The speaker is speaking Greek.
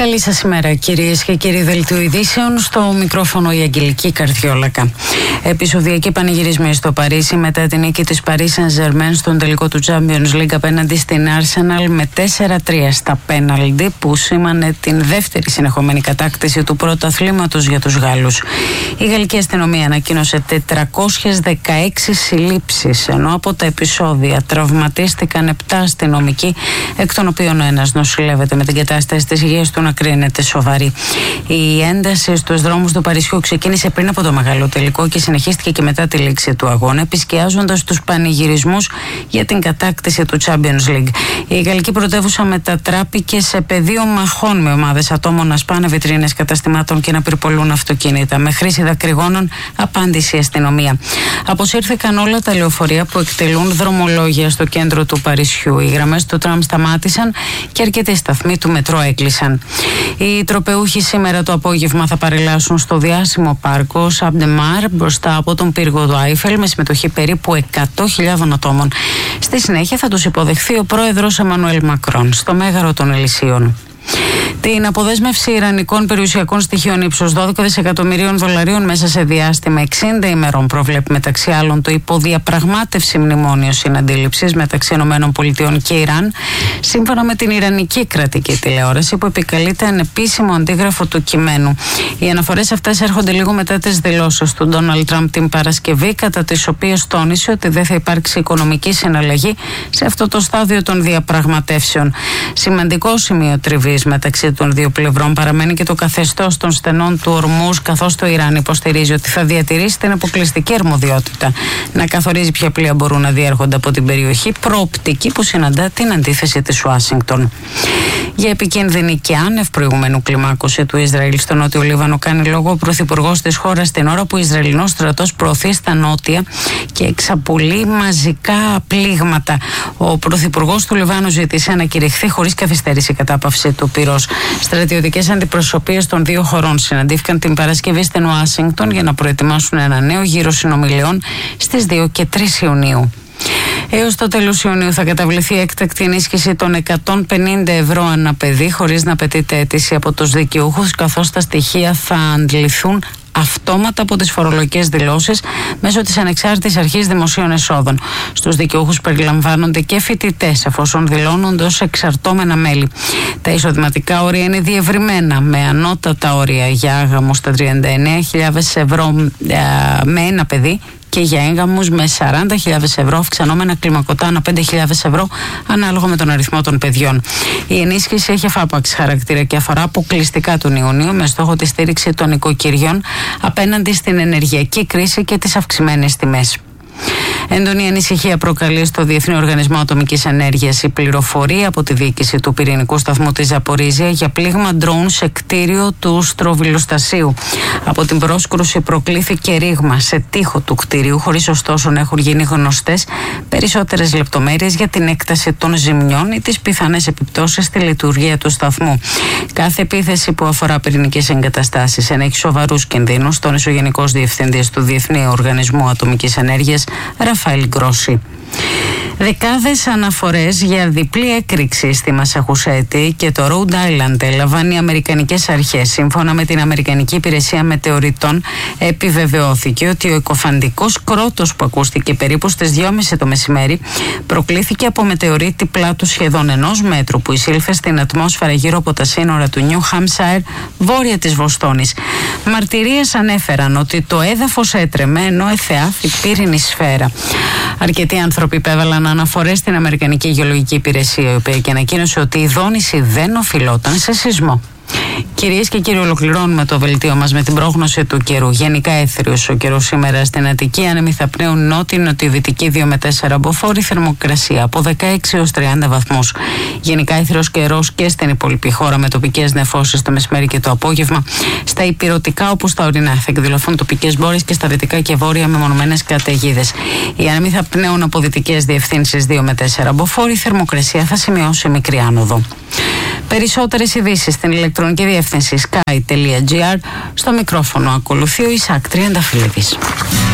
Καλή σας ημέρα, κυρίες και κύριοι. Δελτίο ειδήσεων, στο μικρόφωνο η Αγγελική Καρδιόλακα. Επεισοδιακοί πανηγυρισμοί στο Παρίσι μετά την νίκη της Paris Saint-Germain στον τελικό του Champions League απέναντι στην Arsenal με 4-3 στα πέναλντι, που σήμανε την δεύτερη συνεχόμενη κατάκτηση του πρωταθλήματος για τους Γάλλους. Η γαλλική αστυνομία ανακοίνωσε 416 συλλήψεις, ενώ από τα επεισόδια τραυματίστηκαν 7 αστυνομικοί, εκ των οποίων ο ένας νοσηλεύεται με την κατάσταση της υγείας του να κρίνεται σοβαρή. Η ένταση στους δρόμους του Παρισιού ξεκίνησε πριν από το μεγάλο τελικό και συνεχίστηκε και μετά τη λήξη του αγώνα, επισκιάζοντας τους πανηγυρισμούς για την κατάκτηση του Champions League. Η γαλλική πρωτεύουσα μετατράπηκε σε πεδίο μαχών, με ομάδες ατόμων να σπάνε βιτρίνες καταστημάτων και να πυρπολούν αυτοκίνητα. Με χρήση δακρυγόνων απάντησε η αστυνομία. Αποσύρθηκαν όλα τα λεωφορεία που εκτελούν δρομολόγια στο κέντρο του Παρισιού. Οι γραμμές του τραμ σταμάτησαν και αρκετοί σταθμοί του μετρό έκλεισαν. Οι τροπεούχοι σήμερα το απόγευμα θα παρελάσουν στο διάσημο πάρκο Σαμπ-ντε-Μάρ μπροστά από τον πύργο του Άιφελ, με συμμετοχή περίπου 100.000 ατόμων. Στη συνέχεια θα τους υποδεχθεί ο πρόεδρος Εμμανουέλ Μακρόν στο Μέγαρο των Ελυσίων. Την αποδέσμευση ιρανικών περιουσιακών στοιχείων ύψους 12 δισεκατομμυρίων δολαρίων μέσα σε διάστημα 60 ημερών προβλέπει μεταξύ άλλων το υποδιαπραγμάτευση μνημόνιο συναντήληψης μεταξύ ΗΠΑ και Ιράν, σύμφωνα με την Ιρανική κρατική τηλεόραση, που επικαλείται ανεπίσημο αντίγραφο του κειμένου. Οι αναφορές αυτές έρχονται λίγο μετά τις δηλώσεις του Ντόναλντ Τραμπ την Παρασκευή, κατά τις οποίες τόνισε ότι δεν θα υπάρξει οικονομική συναλλαγή σε αυτό το στάδιο των διαπραγματεύσεων. Σημαντικό σημείο τριβής μεταξύ των δύο πλευρών παραμένει και το καθεστώς των στενών του Ορμούζ, καθώς το Ιράν υποστηρίζει ότι θα διατηρήσει την αποκλειστική αρμοδιότητα να καθορίζει ποια πλοία μπορούν να διέρχονται από την περιοχή, προοπτική που συναντά την αντίθεση της Ουάσιγκτον. Για επικίνδυνη και άνευ προηγουμένου κλιμάκωση του Ισραήλ στο Νότιο Λίβανο κάνει λόγο ο πρωθυπουργός της χώρας, την ώρα που ο Ισραηλινός στρατός προωθεί στα νότια και εξαπολύει μαζικά πλήγματα. Ο πρωθυπουργός του Λιβάνου ζήτησε να κηρυχθεί χωρίς καθυστέρηση η κατάπαυση του πυρός. Στρατιωτικές αντιπροσωπείες των δύο χωρών συναντήθηκαν την Παρασκευή στην Ουάσιγκτον για να προετοιμάσουν ένα νέο γύρο συνομιλιών στις 2 και 3 Ιουνίου. Έως το τέλος Ιουνίου θα καταβληθεί έκτακτη ενίσχυση των 150 ευρώ ανά παιδί, χωρίς να απαιτείται αίτηση από τους δικαιούχους, καθώς τα στοιχεία θα αντληθούν αυτόματα από τις φορολογικές δηλώσεις μέσω της Ανεξάρτητης Αρχής Δημοσίων Εσόδων. Στους δικαιούχους περιλαμβάνονται και φοιτητές, εφόσον δηλώνονται ως εξαρτώμενα μέλη. Τα εισοδηματικά όρια είναι διευρυμένα, με ανώτατα όρια για άγαμους στα 39.000 ευρώ με ένα παιδί και για έγγαμους με 40.000 ευρώ, αυξανόμενα κλιμακωτά ανά 5.000 ευρώ ανάλογα με τον αριθμό των παιδιών. Η ενίσχυση έχει εφάπαξ χαρακτήρα και αφορά αποκλειστικά τον Ιούνιο, με στόχο τη στήριξη των οικοκυριών απέναντι στην ενεργειακή κρίση και τις αυξημένες τιμές. Έντονη ανησυχία προκαλεί στο Διεθνή Οργανισμό Ατομικής Ενέργειας η πληροφορία από τη διοίκηση του πυρηνικού σταθμού της Ζαπορίζια για πλήγμα ντρόουν σε κτίριο του στροβιλοστασίου. Από την πρόσκρουση προκλήθηκε ρήγμα σε τοίχο του κτίριου, χωρίς ωστόσο να έχουν γίνει γνωστές περισσότερες λεπτομέρειες για την έκταση των ζημιών ή τις πιθανές επιπτώσεις στη λειτουργία του σταθμού. Κάθε επίθεση που αφορά πυρηνικές εγκαταστάσεις ενέχει σοβαρούς κινδύνους, τόνισε ο Γενικός Διευθυντής του Διεθνή Οργανισμού Ατομικής Ενέργειας, Ραφαήλ Γκρόσι. Δεκάδες αναφορές για διπλή έκρηξη στη Μασαχουσέτη και το Rhode Island έλαβαν οι αμερικανικές αρχές. Σύμφωνα με την Αμερικανική Υπηρεσία Μετεωριτών, επιβεβαιώθηκε ότι ο εκοφαντικός κρότος που ακούστηκε περίπου στις 2.30 το μεσημέρι προκλήθηκε από μετεωρίτη πλάτους σχεδόν 1 μέτρου που εισήλθε στην ατμόσφαιρα γύρω από τα σύνορα του Νιου Χάμσαϊρ, βόρεια της Βοστόνης. Μαρτυρίες ανέφεραν ότι το έδαφος έτρεμε ενώ εθεάθη πύρινη σφαίρα. Αρκετοί άνθρωποι υπέβαλαν αναφορές στην Αμερικανική Γεωλογική Υπηρεσία, η οποία και ανακοίνωσε ότι η δόνηση δεν οφειλόταν σε σεισμό. Κυρίες και κύριοι, ολοκληρώνουμε το δελτίο μας με την πρόγνωση του καιρού. Γενικά έθριος ο καιρός σήμερα στην Αττική, άνεμοι θα πνέουν νότιο-νοτιοδυτική 2 με 4 μποφόρ, θερμοκρασία από 16 έως 30 βαθμούς. Γενικά έθριος καιρός και στην υπόλοιπη χώρα, με τοπικές νεφώσεις το μεσημέρι και το απόγευμα. Στα ηπειρωτικά όπως στα ορεινά θα εκδηλωθούν τοπικές μπόρες και στα δυτικά και βόρεια μεμονωμένες καταιγίδες. Οι άνεμοι θα πνέουν από δυτικές διευθύνσεις 2 με 4 μποφόρ, η θερμοκρασία θα σημειώσει μικρή άνοδο. Περισσότερες ειδήσεις στην ηλεκτρονική διεύθυνση sky.gr. Στο μικρόφωνο ακολουθεί ο Ισάκ Τριανταφυλλίδης.